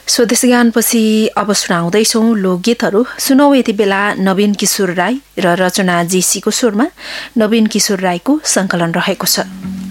स्वदेशी गानपछि अब सुनाउँदैछौँ लोकगीतहरू। सुनौ यति बेला नवीन किशोर राई र रचना जेसीको स्वरमा नवीन किशोर राईको संकलन रहेको छ।